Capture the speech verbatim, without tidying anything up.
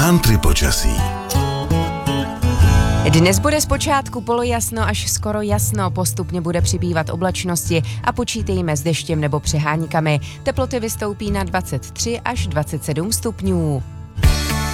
Country počasí. Dnes bude zpočátku polojasno až skoro jasno, postupně bude přibývat oblačnosti a počítejme s deštěm nebo přeháňkami. Teploty vystoupí na dvacet tři až dvacet sedm stupňů.